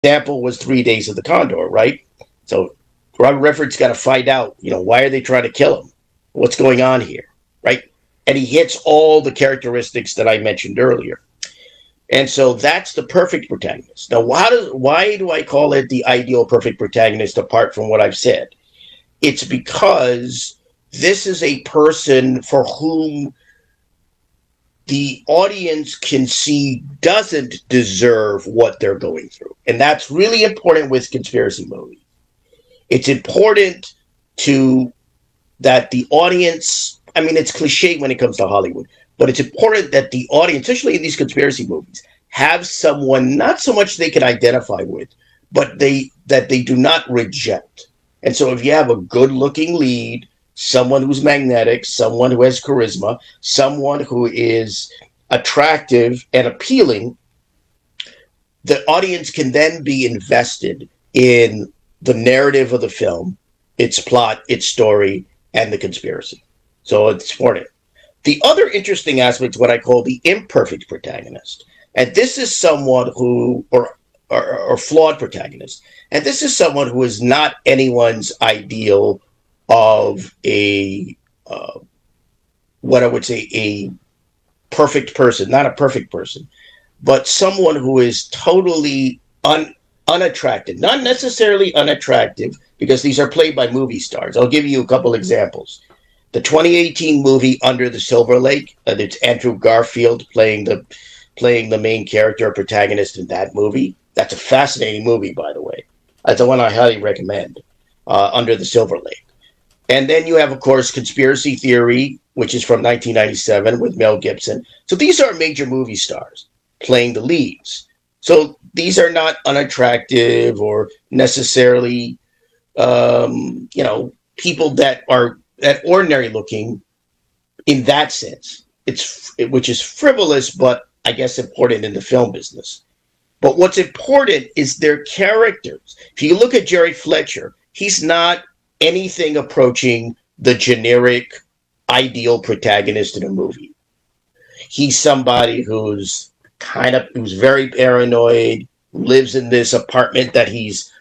Example was 3 Days of the Condor, right? So Robert Redford's got to find out, why are they trying to kill him? What's going on here, right? And he hits all the characteristics that I mentioned earlier. And so that's the perfect protagonist. Now, why do I call it the ideal perfect protagonist apart from what I've said? It's because this is a person for whom the audience can see doesn't deserve what they're going through. And that's really important with conspiracy movies. It's important that the audience, it's cliche when it comes to Hollywood, but it's important that the audience, especially in these conspiracy movies, have someone not so much they can identify with, but that they do not reject. And so if you have a good-looking lead, someone who's magnetic, someone who has charisma, someone who is attractive and appealing, the audience can then be invested in the narrative of the film, its plot, its story, and the conspiracy. So it's important. The other interesting aspect is what I call the imperfect protagonist. And this is someone who, or flawed protagonist. And this is someone who is not anyone's ideal of what I would say, a perfect person, not a perfect person, but someone who is totally unattractive, not necessarily unattractive, because these are played by movie stars. I'll give you a couple examples. The 2018 movie Under the Silver Lake, it's Andrew Garfield playing the main character or protagonist in that movie. That's a fascinating movie, by the way. That's the one I highly recommend, Under the Silver Lake. And then you have, of course, Conspiracy Theory, which is from 1997 with Mel Gibson. So these are major movie stars playing the leads. So these are not unattractive or necessarily, people that are ordinary looking in that sense. Which is frivolous, but I guess important in the film business. But what's important is their characters. If you look at Jerry Fletcher, he's not anything approaching the generic ideal protagonist in a movie. He's somebody who's very paranoid, lives in this apartment that he's,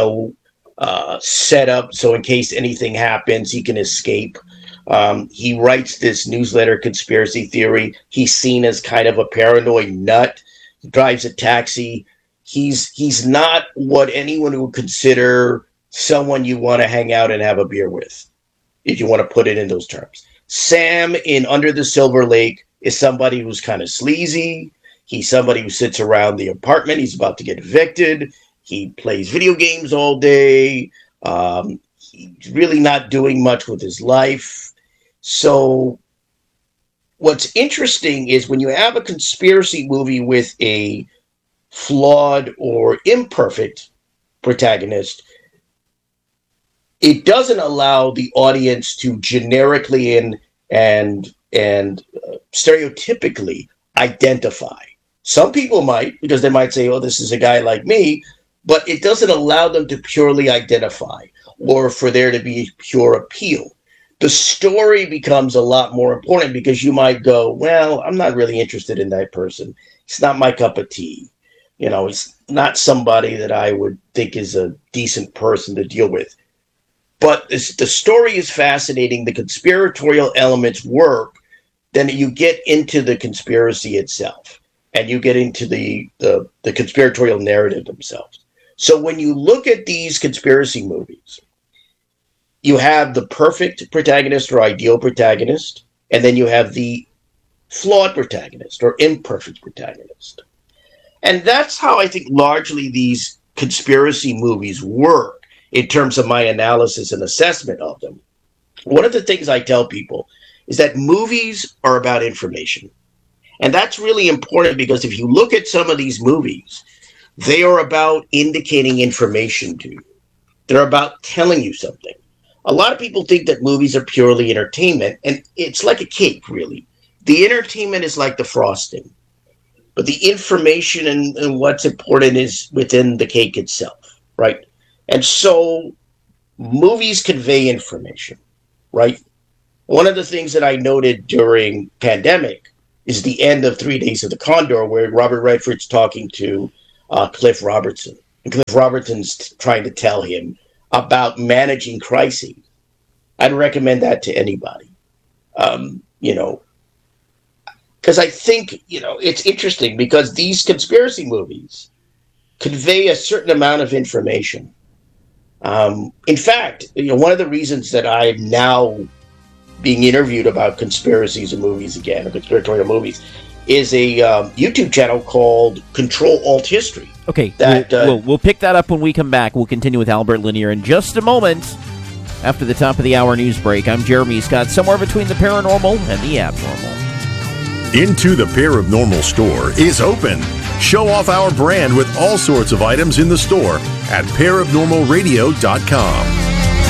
set up so in case anything happens, he can escape. He writes this newsletter, Conspiracy Theory. He's seen as kind of a paranoid nut. He drives a taxi. He's not what anyone would consider someone you want to hang out and have a beer with, if you want to put it in those terms. Sam in Under the Silver Lake is somebody who's kind of sleazy. He's somebody who sits around the apartment. He's about to get evicted. He plays video games all day. He's really not doing much with his life. So what's interesting is when you have a conspiracy movie with a flawed or imperfect protagonist, it doesn't allow the audience to generically and stereotypically identify. Some people might, because they might say, oh, this is a guy like me, but it doesn't allow them to purely identify or for there to be pure appeal. The story becomes a lot more important because you might go, well, I'm not really interested in that person. It's not my cup of tea. It's not somebody that I would think is a decent person to deal with. But the story is fascinating. The conspiratorial elements work. Then you get into the conspiracy itself, and you get into the conspiratorial narrative themselves. So when you look at these conspiracy movies, you have the perfect protagonist or ideal protagonist, and then you have the flawed protagonist or imperfect protagonist. And that's how I think largely these conspiracy movies work in terms of my analysis and assessment of them. One of the things I tell people is that movies are about information. And that's really important because if you look at some of these movies, they are about indicating information to you. They're about telling you something. A lot of people think that movies are purely entertainment, and it's like a cake, really. The entertainment is like the frosting, but the information and what's important is within the cake itself, right? And so movies convey information, right? One of the things that I noted during pandemic is the end of 3 Days of the Condor, where Robert Redford's talking to Cliff Robertson. Cliff Robertson's trying to tell him about managing crises. I'd recommend that to anybody. Because I think, it's interesting because these conspiracy movies convey a certain amount of information. In fact, one of the reasons that I'm now being interviewed about conspiracies and movies again, or conspiratorial movies, is a YouTube channel called Control Alt History. Okay, we'll pick that up when we come back. We'll continue with Albert Lanier in just a moment. After the top of the hour news break, I'm Jeremy Scott, somewhere between the paranormal and the abnormal. Into the Paranormal store is open. Show off our brand with all sorts of items in the store at paranormalradio.com.